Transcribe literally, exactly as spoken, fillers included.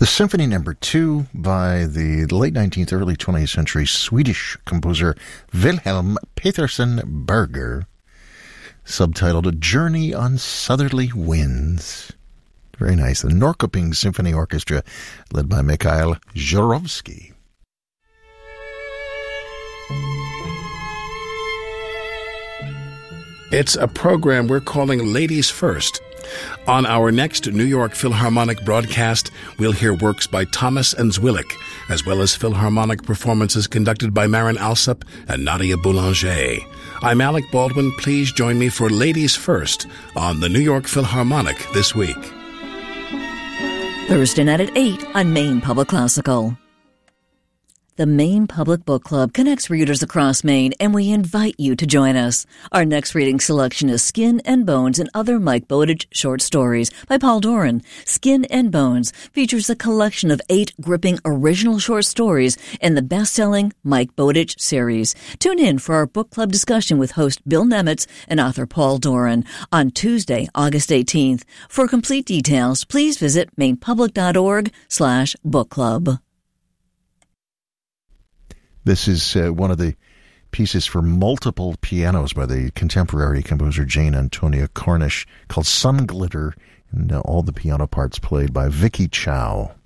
The Symphony Number Two by the late nineteenth, early twentieth century Swedish composer Wilhelm Petersen Berger, subtitled A Journey on Southerly Winds. Very nice. The Norrköping Symphony Orchestra, led by Mikhail Zhurovsky. It's a program we're calling Ladies First. On our next New York Philharmonic broadcast, we'll hear works by Thomas and Zwillik, as well as Philharmonic performances conducted by Marin Alsop and Nadia Boulanger. I'm Alec Baldwin. Please join me for Ladies First on the New York Philharmonic this week. Thursday night at eight on Maine Public Classical. The Maine Public Book Club connects readers across Maine, and we invite you to join us. Our next reading selection is Skin and Bones and Other Mike Bowditch Short Stories by Paul Doran. Skin and Bones features a collection of eight gripping original short stories in the best-selling Mike Bowditch series. Tune in for our book club discussion with host Bill Nemitz and author Paul Doran on Tuesday, August eighteenth. For complete details, please visit mainepublic.org slash book club. This is uh, one of the pieces for multiple pianos by the contemporary composer Jane Antonia Cornish, called Sun Glitter, and uh, all the piano parts played by Vicky Chow.